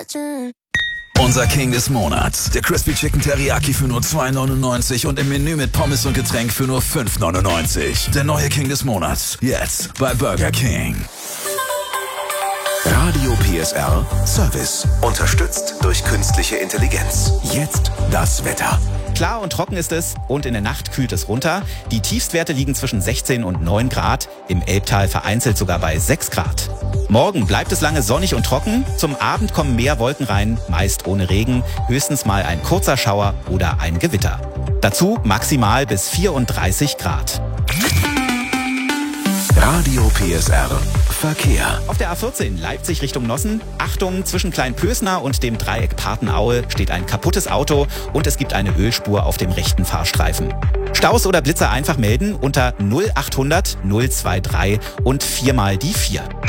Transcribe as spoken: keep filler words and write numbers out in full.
Unser King des Monats. Der Crispy Chicken Teriyaki für nur zwei neunundneunzig und im Menü mit Pommes und Getränk für nur fünf neunundneunzig. Der neue King des Monats. Jetzt bei Burger King. Radio P S R Service. Unterstützt durch künstliche Intelligenz. Jetzt das Wetter. Klar und trocken ist es und in der Nacht kühlt es runter. Die Tiefstwerte liegen zwischen sechzehn und neun Grad, im Elbtal vereinzelt sogar bei sechs Grad. Morgen bleibt es lange sonnig und trocken. Zum Abend kommen mehr Wolken rein, meist ohne Regen, höchstens mal ein kurzer Schauer oder ein Gewitter. Dazu maximal bis vierunddreißig Grad. Radio P S R Verkehr. Auf der A vierzehn Leipzig Richtung Nossen. Achtung, zwischen Kleinpösner und dem Dreieck Patenaue steht ein kaputtes Auto und es gibt eine Ölspur auf dem rechten Fahrstreifen. Staus oder Blitzer einfach melden unter null achthundert null drei drei und viermal die vier.